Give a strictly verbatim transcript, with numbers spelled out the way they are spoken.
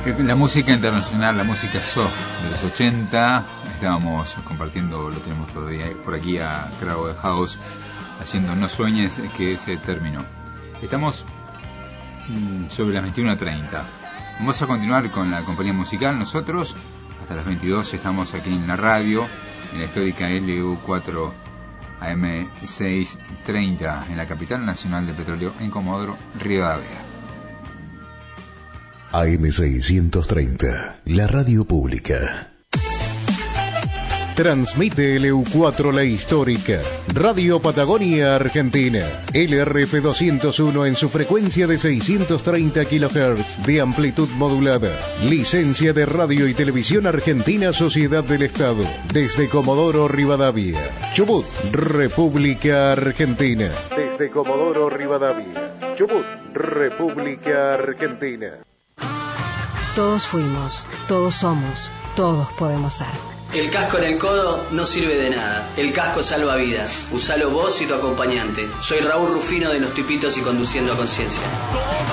La música internacional, la música soft de los ochenta, estábamos compartiendo, lo tenemos todavía por aquí a Crowded House, haciendo No Sueñes que ese término. Estamos mmm, sobre las veintiuna treinta. Vamos a continuar con la compañía musical, nosotros, hasta las veintidós estamos aquí en la radio, en la histórica L U cuatro A M seiscientos treinta, en la capital nacional de petróleo, en Comodoro Rivadavia. A M seiscientos treinta, la radio pública. Transmite L U cuatro La Histórica, Radio Patagonia Argentina, L R F doscientos uno en su frecuencia de seiscientos treinta kilohertz de amplitud modulada. Licencia de Radio y Televisión Argentina Sociedad del Estado, desde Comodoro Rivadavia. Chubut, República Argentina. Desde Comodoro Rivadavia. Chubut, República Argentina. Todos fuimos, todos somos, todos podemos ser. El casco en el codo no sirve de nada. El casco salva vidas. Usalo vos y tu acompañante. Soy Raúl Rufino de Los Tipitos y Conduciendo a Conciencia.